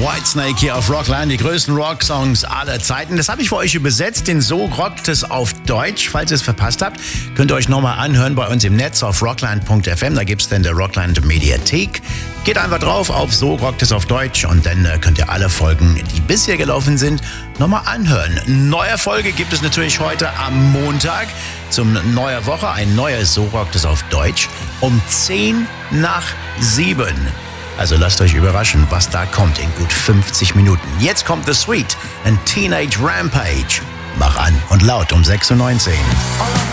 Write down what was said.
Whitesnake hier auf Rockland, die größten Rocksongs aller Zeiten. Das habe ich für euch übersetzt, den So rockt es auf Deutsch. Falls ihr es verpasst habt, könnt ihr euch nochmal anhören bei uns im Netz auf rockland.fm. Da gibt es dann der Rockland Mediathek. Geht einfach drauf auf So rockt es auf Deutsch und dann könnt ihr alle Folgen, die bisher gelaufen sind, nochmal anhören. Neue Folge gibt es natürlich heute am Montag zum neuer Woche. Ein neues So rockt es auf Deutsch um 6:50. Also lasst euch überraschen, was da kommt in gut 50 Minuten. Jetzt kommt The Sweet and Teenage Rampage. Mach an und laut um 6:19 Uhr.